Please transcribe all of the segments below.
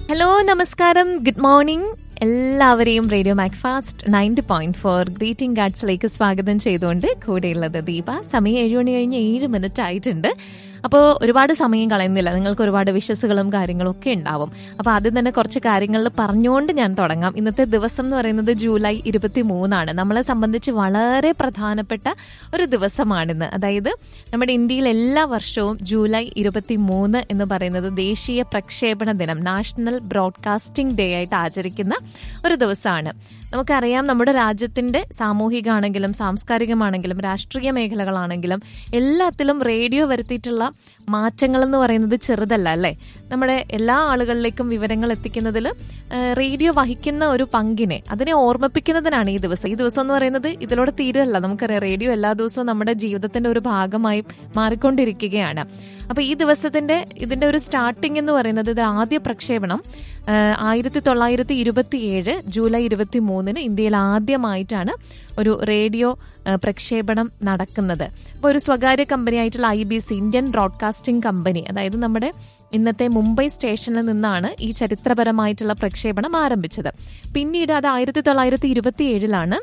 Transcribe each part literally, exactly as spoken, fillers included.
Hello, നമസ്കാരം, good morning. എല്ലാവരെയും radio Macfast ninety point four greeting കാർഡ്സിലേക്ക് സ്വാഗതം ചെയ്തുകൊണ്ട് കൂടെയുള്ളത് ദീപ. സമയം ഏഴ് മണി കഴിഞ്ഞ് ഏഴ് മിനിറ്റ് ആയിട്ടുണ്ട്. അപ്പോൾ ഒരുപാട് സമയം കളയുന്നില്ല, നിങ്ങൾക്ക് ഒരുപാട് വിഷസുകളും കാര്യങ്ങളും ഒക്കെ ഉണ്ടാവും. അപ്പോൾ ആദ്യം തന്നെ കുറച്ച് കാര്യങ്ങളിൽ പറഞ്ഞുകൊണ്ട് ഞാൻ തുടങ്ങാം. ഇന്നത്തെ ദിവസം എന്ന് പറയുന്നത് ജൂലൈ ഇരുപത്തി മൂന്നാണ്. നമ്മളെ സംബന്ധിച്ച് വളരെ പ്രധാനപ്പെട്ട ഒരു ദിവസമാണിന്ന്. അതായത് നമ്മുടെ ഇന്ത്യയിൽ എല്ലാ വർഷവും ജൂലൈ ഇരുപത്തി മൂന്ന് എന്ന് പറയുന്നത് ദേശീയ പ്രക്ഷേപണ ദിനം, നാഷണൽ ബ്രോഡ്കാസ്റ്റിംഗ് ഡേ ആയിട്ട് ആചരിക്കുന്ന ഒരു ദിവസമാണ്. നമുക്കറിയാം, നമ്മുടെ രാജ്യത്തിന്റെ സാമൂഹികമാണെങ്കിലും സാംസ്കാരികമാണെങ്കിലും രാഷ്ട്രീയ മേഖലകളാണെങ്കിലും എല്ലാത്തിലും റേഡിയോ വരുത്തിയിട്ടുള്ള മാറ്റങ്ങൾ എന്ന് പറയുന്നത് ചെറുതല്ല, അല്ലേ? നമ്മുടെ എല്ലാ ആളുകളിലേക്കും വിവരങ്ങൾ എത്തിക്കുന്നതിൽ റേഡിയോ വഹിക്കുന്ന ഒരു പങ്കിനെ അതിനെ ഓർമ്മിപ്പിക്കുന്നതിനാണ് ഈ ദിവസം. ഈ ദിവസം എന്ന് പറയുന്നത് ഇതിലൂടെ തീരല്ല. നമുക്കറിയാം, റേഡിയോ എല്ലാ ദിവസവും നമ്മുടെ ജീവിതത്തിന്റെ ഒരു ഭാഗമായി മാറിക്കൊണ്ടിരിക്കുകയാണ്. അപ്പൊ ഈ ദിവസത്തിന്റെ ഇതിന്റെ ഒരു സ്റ്റാർട്ടിംഗ് എന്ന് പറയുന്നത്, ഇത് ആദ്യ പ്രക്ഷേപണം ആയിരത്തി തൊള്ളായിരത്തി ഇരുപത്തി ഏഴ് ജൂലൈ ഇരുപത്തി മൂന്നിന് ഇന്ത്യയിൽ ആദ്യമായിട്ടാണ് ഒരു റേഡിയോ പ്രക്ഷേപണം നടക്കുന്നത്. അപ്പോൾ ഒരു സ്വകാര്യ കമ്പനിയായിട്ടുള്ള I B C, Indian broadcasting company, അതായത് നമ്മുടെ ഇന്നത്തെ മുംബൈ സ്റ്റേഷനിൽ നിന്നാണ് ഈ ചരിത്രപരമായിട്ടുള്ള പ്രക്ഷേപണം ആരംഭിച്ചത്. പിന്നീട് അത് ആയിരത്തി തൊള്ളായിരത്തി ഇരുപത്തി ഏഴിലാണ്.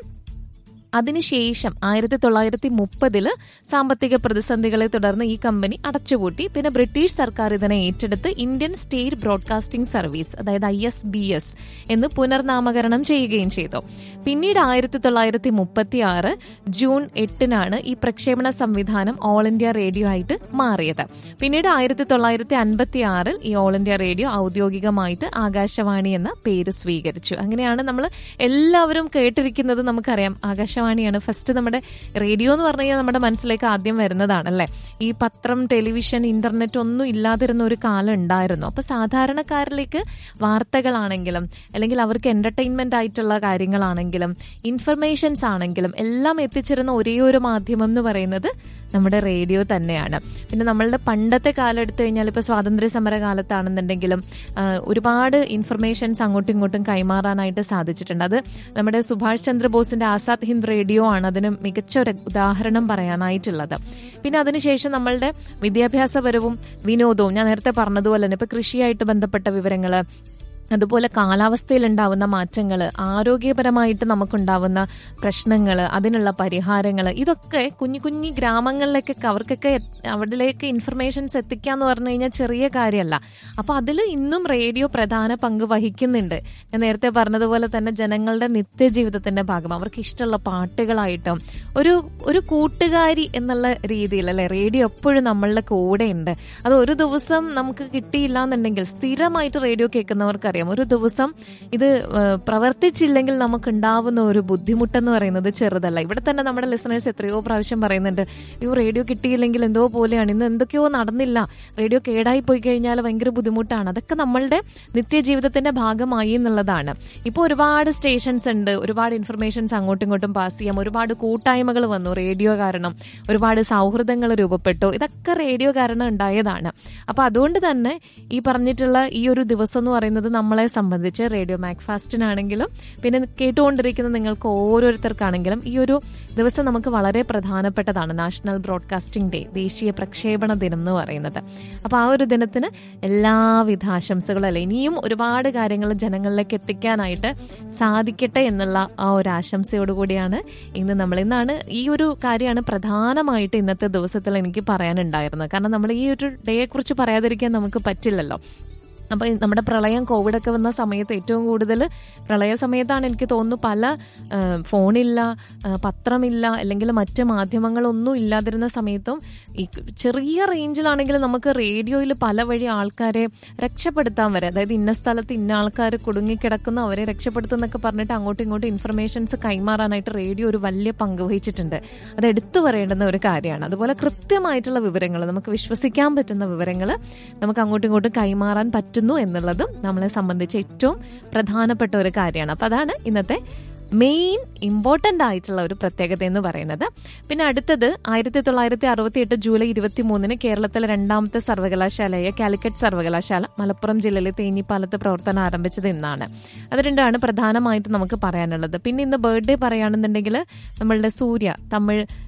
അതിനുശേഷം ആയിരത്തി തൊള്ളായിരത്തി മുപ്പതില് സാമ്പത്തിക പ്രതിസന്ധികളെ തുടർന്ന് ഈ കമ്പനി അടച്ചുപൂട്ടി. പിന്നെ ബ്രിട്ടീഷ് സർക്കാർ ഇതിനെ ഏറ്റെടുത്ത് ഇന്ത്യൻ സ്റ്റേറ്റ് ബ്രോഡ്കാസ്റ്റിംഗ് സർവീസ്, അതായത് ഐ എസ് ബി എസ് എന്ന് പുനർനാമകരണം ചെയ്യുകയും ചെയ്തു. പിന്നീട് ആയിരത്തി തൊള്ളായിരത്തി മുപ്പത്തി ആറ് ജൂൺ എട്ടിനാണ് ഈ പ്രക്ഷേപണ സംവിധാനം ഓൾ ഇന്ത്യ റേഡിയോ ആയിട്ട് മാറിയത്. പിന്നീട് ആയിരത്തി തൊള്ളായിരത്തി അൻപത്തി ആറിൽ ഈ ഓൾ ഇന്ത്യ റേഡിയോ ഔദ്യോഗികമായിട്ട് ആകാശവാണി എന്ന പേര് സ്വീകരിച്ചു. അങ്ങനെയാണ് നമ്മൾ എല്ലാവരും കേട്ടിരിക്കുന്നത്. നമുക്കറിയാം, ആകാശവാണിയാണ് ഫസ്റ്റ്. നമ്മുടെ റേഡിയോ എന്ന് പറഞ്ഞു കഴിഞ്ഞാൽ നമ്മുടെ മനസ്സിലേക്ക് ആദ്യം വരുന്നതാണല്ലേ. ഈ പത്രം, ടെലിവിഷൻ, ഇന്റർനെറ്റ് ഒന്നും ഇല്ലാതിരുന്ന ഒരു കാലം ഉണ്ടായിരുന്നു. അപ്പൊ സാധാരണക്കാരിലേക്ക് വാർത്തകളാണെങ്കിലും അല്ലെങ്കിൽ അവർക്ക് എന്റർടൈൻമെന്റ് ആയിട്ടുള്ള കാര്യങ്ങളാണെങ്കിലും ഇൻഫർമേഷൻസ് ആണെങ്കിലും എല്ലാം എത്തിച്ചിരുന്ന ഒരേ ഒരു മാധ്യമം എന്ന് പറയുന്നത് നമ്മുടെ റേഡിയോ തന്നെയാണ്. പിന്നെ നമ്മളുടെ പണ്ടത്തെ കാലം എടുത്തു കഴിഞ്ഞാൽ ഇപ്പോൾ സ്വാതന്ത്ര്യ സമര കാലത്താണെന്നുണ്ടെങ്കിലും ഒരുപാട് ഇൻഫർമേഷൻസ് അങ്ങോട്ടും ഇങ്ങോട്ടും കൈമാറാനായിട്ട് സാധിച്ചിട്ടുണ്ട്. അത് നമ്മുടെ സുഭാഷ് ചന്ദ്രബോസിന്റെ ആസാദ് ഹിന്ദ് റേഡിയോ ആണ് അതിന് മികച്ചൊരു ഉദാഹരണം പറയാനായിട്ടുള്ളത്. പിന്നെ അതിനുശേഷം നമ്മളുടെ വിദ്യാഭ്യാസപരവും വിനോദവും, ഞാൻ നേരത്തെ പറഞ്ഞതുപോലെ തന്നെ ഇപ്പൊ കൃഷിയായിട്ട് ബന്ധപ്പെട്ട വിവരങ്ങള്, അതുപോലെ കാലാവസ്ഥയിൽ ഉണ്ടാവുന്ന മാറ്റങ്ങൾ, ആരോഗ്യപരമായിട്ട് നമുക്കുണ്ടാവുന്ന പ്രശ്നങ്ങൾ, അതിനുള്ള പരിഹാരങ്ങൾ, ഇതൊക്കെ കുഞ്ഞു കുഞ്ഞു ഗ്രാമങ്ങളിലേക്ക് അവർക്കൊക്കെ അവിടേക്ക് ഇൻഫർമേഷൻസ് എത്തിക്കാന്ന് പറഞ്ഞു കഴിഞ്ഞാൽ ചെറിയ കാര്യമല്ല. അപ്പൊ അതിൽ ഇന്നും റേഡിയോ പ്രധാന പങ്ക് വഹിക്കുന്നുണ്ട്. ഞാൻ നേരത്തെ പറഞ്ഞതുപോലെ തന്നെ ജനങ്ങളുടെ നിത്യജീവിതത്തിന്റെ ഭാഗം, അവർക്ക് ഇഷ്ടമുള്ള പാട്ടുകളായിട്ടും ഒരു ഒരു കൂട്ടുകാരി എന്നുള്ള രീതിയിൽ, അല്ലെ, റേഡിയോ എപ്പോഴും നമ്മളുടെ കൂടെ ഉണ്ട്. അത് ഒരു ദിവസം നമുക്ക് കിട്ടിയില്ല എന്നുണ്ടെങ്കിൽ സ്ഥിരമായിട്ട് റേഡിയോ കേൾക്കുന്നവർക്ക് ഒരു ദിവസം ഇത് പ്രവർത്തിച്ചില്ലെങ്കിൽ നമുക്കുണ്ടാവുന്ന ഒരു ബുദ്ധിമുട്ടെന്ന് പറയുന്നത് ചെറുതല്ല. ഇവിടെ തന്നെ നമ്മുടെ ലിസണേഴ്സ് എത്രയോ പ്രാവശ്യം പറയുന്നുണ്ട്, അയ്യോ റേഡിയോ കിട്ടിയില്ലെങ്കിൽ എന്തോ പോലെയാണ്, ഇന്ന് എന്തൊക്കെയോ നടന്നില്ല, റേഡിയോ കേടായി പോയി കഴിഞ്ഞാൽ ഭയങ്കര ബുദ്ധിമുട്ടാണ്. അതൊക്കെ നമ്മളുടെ നിത്യജീവിതത്തിന്റെ ഭാഗമായി എന്നുള്ളതാണ്. ഇപ്പോൾ ഒരുപാട് സ്റ്റേഷൻസ് ഉണ്ട്, ഒരുപാട് ഇൻഫർമേഷൻസ് അങ്ങോട്ടും ഇങ്ങോട്ടും പാസ് ചെയ്യാം, ഒരുപാട് കൂട്ടായ്മകൾ വന്നു റേഡിയോ കാരണം, ഒരുപാട് സൗഹൃദങ്ങൾ രൂപപ്പെട്ടു. ഇതൊക്കെ റേഡിയോ കാരണം ഉണ്ടായതാണ്. അപ്പൊ അതുകൊണ്ട് തന്നെ ഈ പറഞ്ഞിട്ടുള്ള ഈ ഒരു ദിവസം എന്ന് പറയുന്നത് നമ്മളെ സംബന്ധിച്ച് റേഡിയോ മാക്ഫാസ്റ്റിനാണെങ്കിലും പിന്നെ കേട്ടുകൊണ്ടിരിക്കുന്ന നിങ്ങൾക്ക് ഓരോരുത്തർക്കാണെങ്കിലും ഈ ഒരു ദിവസം നമുക്ക് വളരെ പ്രധാനപ്പെട്ടതാണ്. നാഷണൽ ബ്രോഡ്കാസ്റ്റിംഗ് ഡേ, ദേശീയ പ്രക്ഷേപണ ദിനം എന്ന് പറയുന്നത്. അപ്പോൾ ആ ഒരു ദിനത്തിന് എല്ലാവിധ ആശംസകളും. അല്ലെ, ഇനിയും ഒരുപാട് കാര്യങ്ങൾ ജനങ്ങളിലേക്ക് എത്തിക്കാനായിട്ട് സാധിക്കട്ടെ എന്നുള്ള ആ ഒരു ആശംസയോടുകൂടിയാണ് ഇന്ന് നമ്മൾ ഇന്നാണ് ഈ ഒരു കാര്യമാണ് പ്രധാനമായിട്ട് ഇന്നത്തെ ദിവസത്തിൽ എനിക്ക് പറയാനുണ്ടായിരുന്നത്. കാരണം നമ്മൾ ഈ ഒരു ഡേയെ കുറിച്ച് പറയാതിരിക്കാൻ നമുക്ക് പറ്റില്ലല്ലോ. അപ്പോൾ നമ്മുടെ പ്രളയം, കോവിഡൊക്കെ വന്ന സമയത്ത് ഏറ്റവും കൂടുതൽ പ്രളയ സമയത്താണ് എനിക്ക് തോന്നുന്നു പല ഫോണില്ല, പത്രമില്ല, അല്ലെങ്കിൽ മറ്റ് മാധ്യമങ്ങളൊന്നും ഇല്ലാതിരുന്ന സമയത്തും ഈ ചെറിയ റേഞ്ചിലാണെങ്കിലും നമുക്ക് റേഡിയോയിൽ പല വഴി ആൾക്കാരെ രക്ഷപ്പെടുത്താൻ വരെ, അതായത് ഇന്ന സ്ഥലത്ത് ഇന്ന ആൾക്കാർ കുടുങ്ങിക്കിടക്കുന്ന അവരെ രക്ഷപ്പെടുത്തുന്നൊക്കെ പറഞ്ഞിട്ട് അങ്ങോട്ടും ഇങ്ങോട്ടും ഇൻഫർമേഷൻസ് കൈമാറാനായിട്ട് റേഡിയോ ഒരു വലിയ പങ്ക് വഹിച്ചിട്ടുണ്ട്. അത് എടുത്തു പറയേണ്ടുന്ന ഒരു കാര്യമാണ്. അതുപോലെ കൃത്യമായിട്ടുള്ള വിവരങ്ങൾ, നമുക്ക് വിശ്വസിക്കാൻ പറ്റുന്ന വിവരങ്ങൾ നമുക്ക് അങ്ങോട്ടും ഇങ്ങോട്ടും കൈമാറാൻ പറ്റും എന്നുള്ളതും നമ്മളെ സംബന്ധിച്ച് ഏറ്റവും പ്രധാനപ്പെട്ട ഒരു കാര്യമാണ്. അപ്പൊ അതാണ് ഇന്നത്തെ മെയിൻ ഇമ്പോർട്ടൻ്റ് ആയിട്ടുള്ള ഒരു പ്രത്യേകത എന്ന് പറയുന്നത്. പിന്നെ അടുത്തത് ആയിരത്തി തൊള്ളായിരത്തി അറുപത്തി എട്ട് ജൂലൈ ഇരുപത്തി മൂന്നിന് കേരളത്തിലെ രണ്ടാമത്തെ സർവകലാശാലയായ കാലിക്കറ്റ് സർവകലാശാല മലപ്പുറം ജില്ലയിലെ തേഞ്ഞിപ്പാലത്ത് പ്രവർത്തനം ആരംഭിച്ചത് ഇന്നാണ്. അത് രണ്ടാണ് പ്രധാനമായിട്ട് നമുക്ക് പറയാനുള്ളത്. പിന്നെ ഇന്ന് ബർത്ത്ഡേ പറയുകയാണെന്നുണ്ടെങ്കിൽ നമ്മളുടെ സൂര്യ, തമിഴ്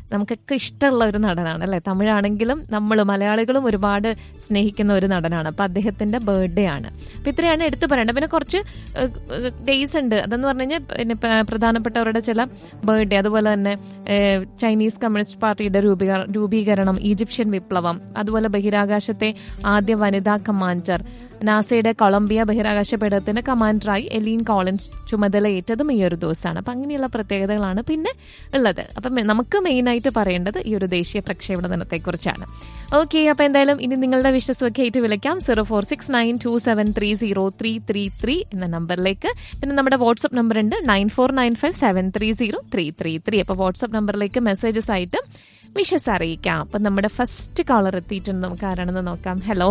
നമുക്കൊക്കെ ഇഷ്ടമുള്ള ഒരു നടനാണ് അല്ലേ? തമിഴാണെങ്കിലും നമ്മൾ മലയാളികളും ഒരുപാട് സ്നേഹിക്കുന്ന ഒരു നടനാണ്. അപ്പം അദ്ദേഹത്തിൻ്റെ ബർത്ത്ഡേ ആണ്. അപ്പം ഇത്രയാണ് എടുത്തു പറയേണ്ടത്. പിന്നെ കുറച്ച് ഡേയ്സ് ഉണ്ട്. അതെന്ന് പറഞ്ഞു കഴിഞ്ഞാൽ പിന്നെ പ്രധാനപ്പെട്ടവരുടെ ചില ബർത്ത്ഡേ, അതുപോലെ തന്നെ ചൈനീസ് കമ്മ്യൂണിസ്റ്റ് പാർട്ടിയുടെ രൂപീകര രൂപീകരണം ഈജിപ്ഷ്യൻ വിപ്ലവം, അതുപോലെ ബഹിരാകാശത്തെ ആദ്യ വനിതാ കമാൻഡർ, നാസയുടെ കൊളംബിയ ബഹിരാകാശ പേടകത്തിന്റെ കമാൻഡറായി എലീൻ കോളിൻസ് ചുമതലയേറ്റതും ഈ ഒരു ദിവസമാണ്. അപ്പം അങ്ങനെയുള്ള പ്രത്യേകതകളാണ് പിന്നെ ഉള്ളത്. അപ്പം നമുക്ക് മെയിനായിട്ട് പറയേണ്ടത് ഈ ഒരു ദേശീയ പ്രക്ഷേപണ ദിനത്തെക്കുറിച്ചാണ്. ഓക്കെ, അപ്പം എന്തായാലും ഇനി നിങ്ങളുടെ വിശ്വസമൊക്കെ ആയിട്ട് വിളിക്കാം zero four six nine to seven three zero three three three എന്ന നമ്പറിലേക്ക്. പിന്നെ നമ്മുടെ വാട്സ്ആപ്പ് നമ്പർ ഉണ്ട് nine four nine five seven three zero three three three. അപ്പോൾ വാട്സ്ആപ്പ് നമ്പറിലേക്ക് മെസ്സേജസ് ആയിട്ട് വിഷസ് അറിയിക്കാം. അപ്പം നമ്മുടെ ഫസ്റ്റ് കോളർ എത്തിയിട്ടുണ്ട്. നമുക്ക് ആരാണെന്ന് നോക്കാം. Hello,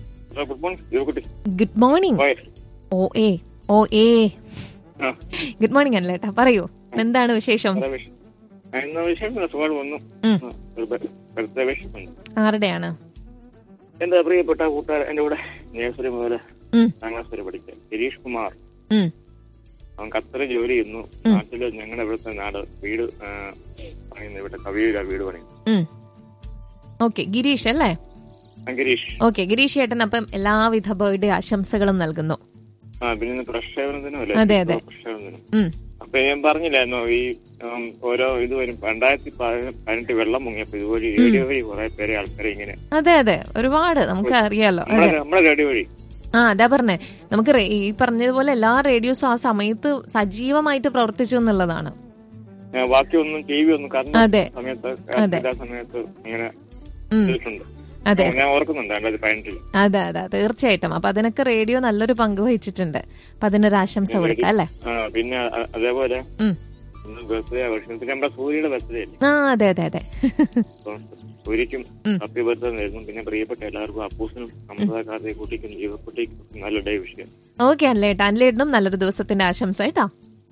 good morning. Oh A oh A good morning അല്ലേ ഏട്ടാ, പറയൂ എന്താണ് വിശേഷം? ആരുടെയാണ്? എന്റെ പ്രിയപ്പെട്ട കൂട്ടുകാരൻ, എന്റെ കൂടെ നേഴ്സറി മുതൽ പത്താം ക്ലാസ് വരെ പഠിച്ച ഗിരീഷ് കുമാർ. അവൻ ഖത്തറിൽ ജോലി ചെയ്യുന്നു. നാട്ടില് ഞങ്ങളുടെ ഇവിടുത്തെ നാട് വീട് പറയുന്നത് ഇവിടെ കവിയൂര വീട് പണിയുന്നു. ഓക്കെ, ഗിരീഷ് അല്ലേ? ഗിരീഷ്. ഓക്കെ, ഗിരീഷ് ചേട്ടൻ അപ്പം എല്ലാവിധ ബർത്ത്ഡേ ആശംസകളും നൽകുന്നു. ആ പിന്നെ പ്രക്ഷേപണത്തിനും അതെ അതെ പ്രക്ഷേപണത്തിനും. അപ്പൊ ഞാൻ പറഞ്ഞില്ലായിരുന്നോ ഈ ഓരോ ഇത് വരും. രണ്ടായിരത്തി പതിനെട്ട് വെള്ളം മുങ്ങിയപ്പോ ഇതുപോലെ റേഡിയോ വഴി കുറെ പേരെ ആൾക്കാരെ ഇങ്ങനെ. അതെ അതെ, ഒരുപാട് നമുക്ക് അറിയാലോ നമ്മുടെ റേഡിയോ വഴി. ആ അതാ പറഞ്ഞേ, നമുക്ക് ഈ പറഞ്ഞതുപോലെ എല്ലാ റേഡിയോസും ആ സമയത്ത് സജീവമായിട്ട് പ്രവർത്തിച്ചു എന്നുള്ളതാണ്. ബാക്കിയൊന്നും ടി വി ഒന്നും കാരണം അതെ സമയത്ത് സമയത്ത് അങ്ങനെ അതെ ഞാൻ ഓർക്കുന്നുണ്ട് രണ്ടായിരത്തി പതിനെട്ടില്. അതെ അതെ തീർച്ചയായിട്ടും. അപ്പൊ അതിനൊക്കെ റേഡിയോ നല്ലൊരു പങ്ക് വഹിച്ചിട്ടുണ്ട്. അപ്പൊ അതിനൊരു ആശംസ കൊടുക്കാം അല്ലേ? പിന്നെ അതേപോലെ ബർത്ത്ഡേ ആഘോഷിക്കുന്നു. പിന്നെ നമ്മുടെ സൂര്യയുടെ ബർത്ത്ഡേ അല്ലേ? ആ അതെ അതെ അതെ സൂര്യക്കും ഹാപ്പി ബർത്ത്ഡേ നേരുന്നു. പിന്നെ പ്രിയപ്പെട്ട എല്ലാവർക്കും അപ്പൂസിനും അമൃതക്കാരുടെ കുട്ടിക്കും ജീവക്കുട്ടിക്കും നല്ല ഡേ വിഷയം. ഓക്കെ അല്ലേട്ടാ, അല്ലേട്ടനും നല്ലൊരു ദിവസത്തിന്റെ ആശംസ കേട്ടോ.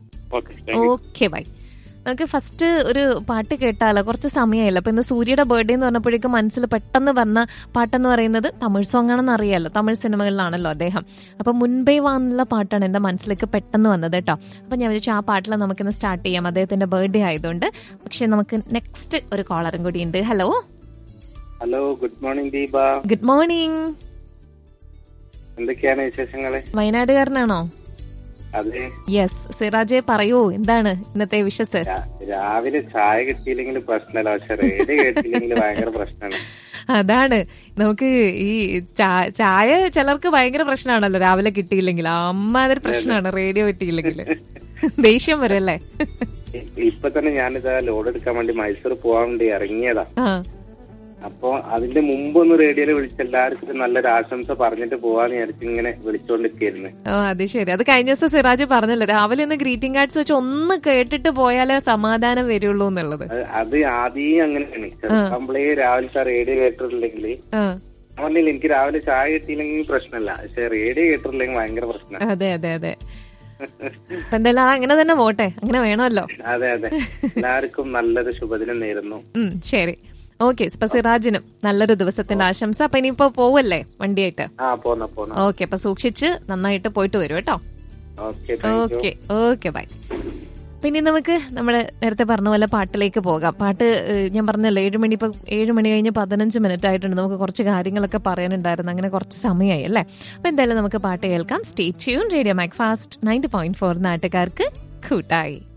Okay bye. നമുക്ക് ഫസ്റ്റ് ഒരു പാട്ട് കേട്ടാലോ? കുറച്ച് സമയമായില്ല. അപ്പൊ ഇന്ന് സൂര്യയുടെ ബർത്ത്ഡേ എന്ന് പറഞ്ഞപ്പോഴേക്കും മനസ്സിൽ പെട്ടെന്ന് വന്ന പാട്ടെന്ന് പറയുന്നത് തമിഴ് സോങ് ആണെന്ന് അറിയാലോ, തമിഴ് സിനിമകളിലാണല്ലോ അദ്ദേഹം. അപ്പൊ മുൻപേ വന്നുള്ള പാട്ടാണ് എന്റെ മനസ്സിലേക്ക് പെട്ടെന്ന് വന്നത് കേട്ടോ. അപ്പൊ ഞാൻ വിചാരിച്ചു ആ പാട്ടിൽ നമുക്കിന്ന് സ്റ്റാർട്ട് ചെയ്യാം, അദ്ദേഹത്തിന്റെ ബർത്ത്ഡേ ആയതുകൊണ്ട്. പക്ഷെ നമുക്ക് നെക്സ്റ്റ് ഒരു കോളറും കൂടി ഉണ്ട്. Hello hello good morning Deepa. Good morning. എന്തൊക്കെയാണ് വിശേഷങ്ങള്? വയനാടുകാരനാണോ? അതെ. യെസ്, സിറാജെ പറയൂ എന്താണ് ഇന്നത്തെ വിഷസ്? രാവിലെ ചായ കിട്ടിയില്ലെങ്കിൽ പ്രശ്നമല്ല, പക്ഷെ റേഡിയോ കേട്ടില്ലെങ്കിൽ ഭയങ്കര പ്രശ്നമാണ്. അതാണ് നമുക്ക് ഈ ചായ ചിലർക്ക് ഭയങ്കര പ്രശ്നമാണല്ലോ രാവിലെ കിട്ടിയില്ലെങ്കിൽ. അമ്മ അതൊരു പ്രശ്നമാണ് റേഡിയോ കിട്ടിയില്ലെങ്കിൽ. ദേഷ്യം വരും അല്ലേ? ഇപ്പൊ തന്നെ ഞാനിതാ ലോഡ് എടുക്കാൻ വേണ്ടി മൈസൂർ പോവാൻ വേണ്ടി ഇറങ്ങിയതാ. അപ്പൊ അതിന്റെ മുമ്പൊന്ന് റേഡിയോയില് വിളിച്ച് എല്ലാവർക്കും നല്ലൊരു ആശംസ പറഞ്ഞിട്ട് പോവാന്ന് വിചാരിച്ച് ഇങ്ങനെ വിളിച്ചോണ്ടിരിക്കുന്നു. ഓ അത് ശരി. അത് കഴിഞ്ഞ ദിവസം സിറാജ് പറഞ്ഞല്ലോ രാവിലെ ഒന്ന് ഗ്രീറ്റിംഗ് കാർഡ്സ് വെച്ച് ഒന്ന് കേട്ടിട്ട് പോയാലേ സമാധാനം വരുള്ളൂ എന്നുള്ളത്. അത് ആദ്യം അങ്ങനെയാണ്. ചെറുപ്പമ്പളേ രാവിലത്തെ റേഡിയോ കേട്ടിട്ടില്ലെങ്കിൽ പറഞ്ഞില്ല, എനിക്ക് രാവിലെ ചായ കിട്ടിയില്ലെങ്കിൽ പ്രശ്നമല്ല, പക്ഷെ റേഡിയോ കേട്ടിട്ടില്ലെങ്കിൽ ഭയങ്കര പ്രശ്നം. അതെ അതെ അതെ. എന്തായാലും അങ്ങനെ തന്നെ പോട്ടെ, അങ്ങനെ വേണമല്ലോ. അതെ അതെ. എല്ലാവർക്കും നല്ലൊരു ശുഭദിനം നേരുന്നു. ശരി, ഓക്കെ. ഇപ്പൊ സിറാജിനും നല്ലൊരു ദിവസത്തിന്റെ ആശംസ. അപ്പൊ ഇനിയിപ്പോ പോവല്ലേ വണ്ടിയായിട്ട്? ഓക്കെ, അപ്പൊ സൂക്ഷിച്ച് നന്നായിട്ട് പോയിട്ട് വരും കേട്ടോ. Okay okay bye. പിന്നെ നമുക്ക് നമ്മൾ നേരത്തെ പറഞ്ഞ പോലെ പാട്ടിലേക്ക് പോകാം. പാട്ട് ഞാൻ പറഞ്ഞല്ലോ ഏഴ് മണി ഇപ്പൊ ഏഴ് മണി കഴിഞ്ഞ് പതിനഞ്ച് മിനിറ്റ് ആയിട്ടുണ്ട്. നമുക്ക് കുറച്ച് കാര്യങ്ങളൊക്കെ പറയാനുണ്ടായിരുന്നു, അങ്ങനെ കുറച്ച് സമയമായി അല്ലേ? അപ്പൊ എന്തായാലും നമുക്ക് പാട്ട് കേൾക്കാം. Stay tune. Radio Mac fast ninety point four നാട്ടുകാർക്ക് കൂട്ടായി.